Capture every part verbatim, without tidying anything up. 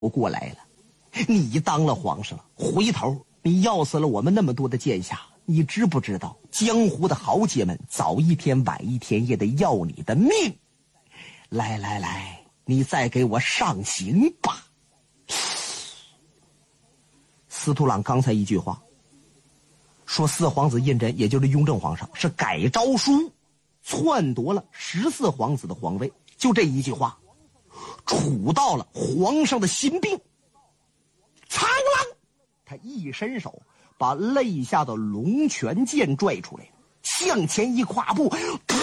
过来了。你当了皇上了，回头你要死了我们那么多的剑侠，你知不知道江湖的豪杰们早一天晚一天也得要你的命？来来来，你再给我上刑吧。司徒朗刚才一句话说四皇子胤禛，也就是雍正皇上，是改诏书篡夺了十四皇子的皇位，就这一句话触到了皇上的心病。苍狼他一伸手把肋下的龙泉剑拽出来，向前一跨步，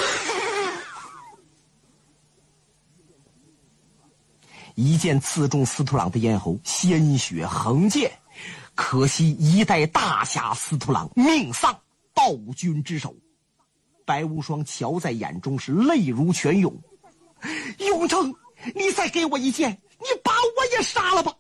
一剑刺中司徒朗的咽喉，鲜血横溅。可惜一代大侠司徒朗命丧暴君之手。白无双瞧在眼中是泪如泉涌。雍正，你再给我一剑，你把我也杀了吧。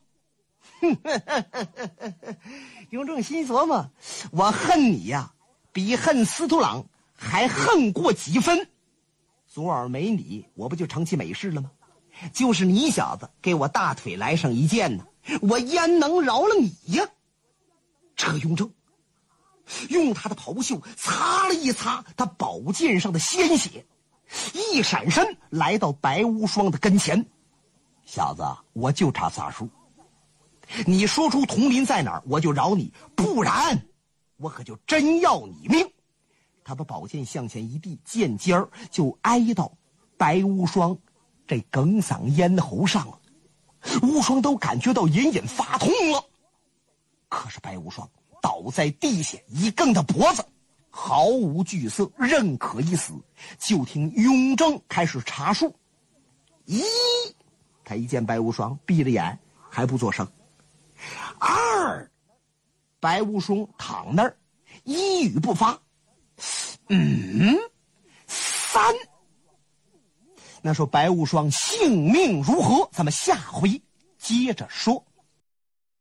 雍正心琢磨，我恨你呀、啊，比恨司徒朗还恨过几分。昨儿没你，我不就成其美事了吗？就是你小子给我大腿来上一剑呢，我焉能饶了你呀？这雍正用他的袍袖擦了一擦他宝剑上的鲜血，一闪身来到白无双的跟前。小子，我就差仨数，你说出铜林在哪儿，我就饶你，不然我可就真要你命。他把宝剑向前一递，剑尖儿就挨到白无双这哽嗓咽喉上了。无双都感觉到隐隐发痛了，可是白无双倒在地下一梗的脖子，毫无惧色，任可一死。就听雍正开始查数。一，他一见白无双闭着眼还不作声。二，白无双躺那儿一语不发。嗯。三，那说白无双性命如何，咱们下回接着说。